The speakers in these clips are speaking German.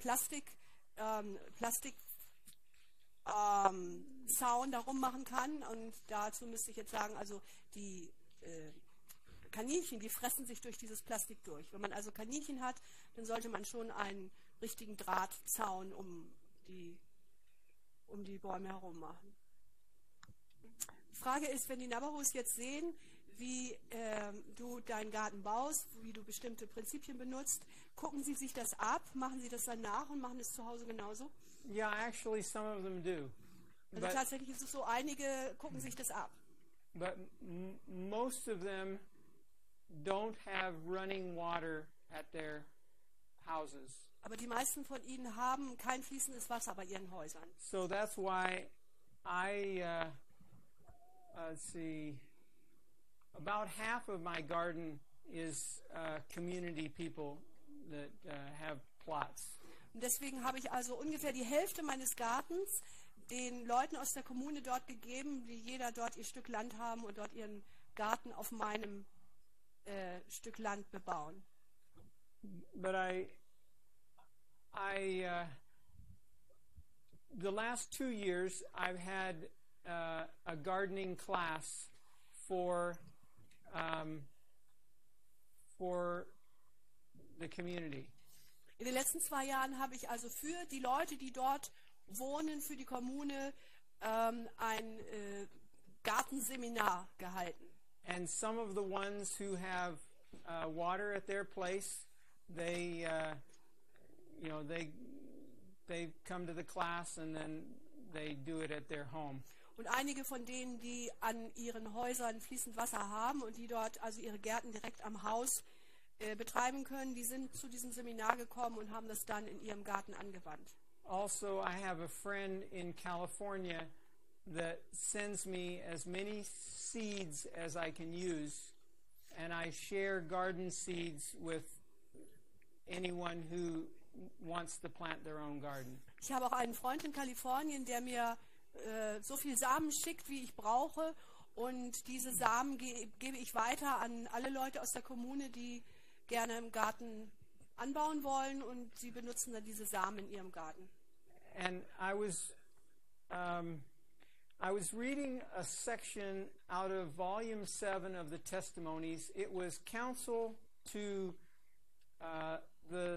Zaun darum machen kann. Und dazu müsste ich jetzt sagen, also die Kaninchen, die fressen sich durch dieses Plastik durch. Wenn man also Kaninchen hat, dann sollte man schon einen richtigen Drahtzaun um die Bäume herum machen. Die Frage ist, wenn die Navajos jetzt sehen, wie du deinen Garten baust, wie du bestimmte Prinzipien benutzt, gucken sie sich das ab, machen sie das dann nach und machen es zu Hause genauso? Yeah, actually some of them do. Also tatsächlich ist es so, einige gucken sich das ab. But most of them don't have running water at their houses. Aber die meisten von ihnen haben kein fließendes Wasser bei ihren Häusern. So that's why let's see, about half of my garden is community people that have plots. Und deswegen habe ich also ungefähr die Hälfte meines Gartens den Leuten aus der Kommune dort gegeben, die jeder dort ihr Stück Land haben und dort ihren Garten auf meinem Stück Land bebauen. But the last 2 years I've had a gardening class for the community. In den letzten 2 Jahren habe ich also für die Leute, die dort wohnen, für die Kommune ein Gartenseminar gehalten. And some of the ones who have water at their place, they come to the class and then they do it at their home. Und einige von denen, die an ihren Häusern fließend Wasser haben und die dort also ihre Gärten direkt am Haus betreiben können, die sind zu diesem Seminar gekommen und haben das dann in ihrem Garten angewandt. Also, I have a friend in California that sends me as many seeds as I can use, and I share garden seeds with anyone who wants to plant their own garden. Ich habe auch einen Freund in Kalifornien, der mir so viel Samen schickt, wie ich brauche, und diese Samen gebe ich weiter an alle Leute aus der Kommune, die gerne im Garten anbauen wollen, und sie benutzen dann diese Samen in ihrem Garten. And I was reading a section out of volume 7 of the Testimonies. It was counsel to the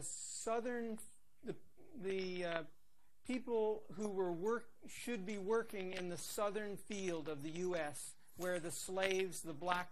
people who should be working in the southern field of the U.S., where the slaves, the black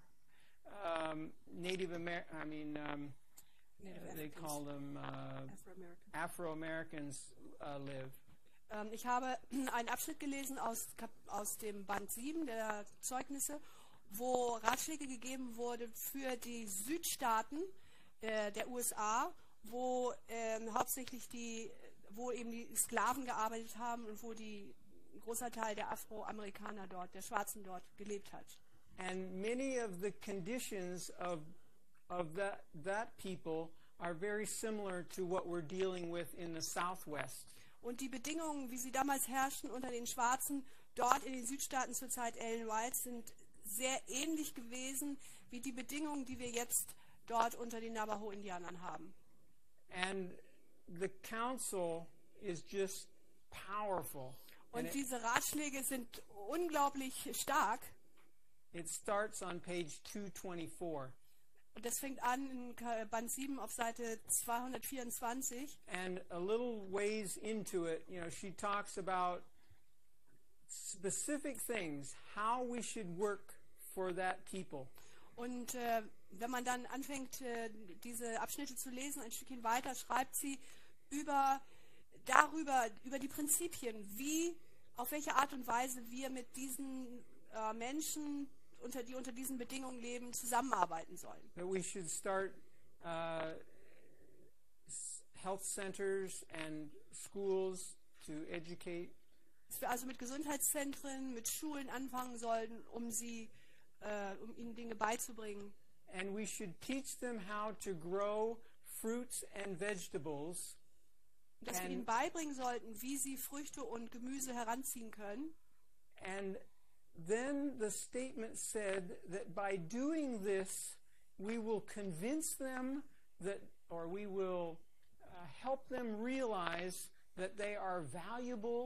they call them Afro-Americans live. Ich habe einen Abschnitt gelesen aus dem Band 7 der Zeugnisse, wo Ratschläge gegeben wurde für die Südstaaten der USA, wo hauptsächlich wo eben die Sklaven gearbeitet haben und wo ein großer Teil der Afroamerikaner dort, der Schwarzen dort gelebt hat. And many of the conditions of that people are very similar to what we're dealing with in the Southwest. Und die Bedingungen, wie sie damals herrschten unter den Schwarzen dort in den Südstaaten zur Zeit Ellen White, sind sehr ähnlich gewesen wie die Bedingungen, die wir jetzt dort unter den Navajo-Indianern haben. And the counsel is just powerful. Und diese Ratschläge sind unglaublich stark. It starts on page 224. Und das fängt an in Band 7 auf Seite 224. And a little ways into it, she talks about specific things, how we should work for that people. Und wenn man dann anfängt, diese Abschnitte zu lesen, ein Stückchen weiter, schreibt sie über die Prinzipien, auf welche Art und Weise wir mit diesen Menschen, die unter diesen Bedingungen leben, zusammenarbeiten sollen. That we should start health centers and schools to educate. Dass wir also mit Gesundheitszentren, mit Schulen anfangen sollten, um ihnen Dinge beizubringen. And we should teach them how to grow fruits and vegetables. Dass wir ihnen beibringen sollten, wie sie Früchte und Gemüse heranziehen können. And then the statement said that by doing this, we will convince them we will help them realize that they are valuable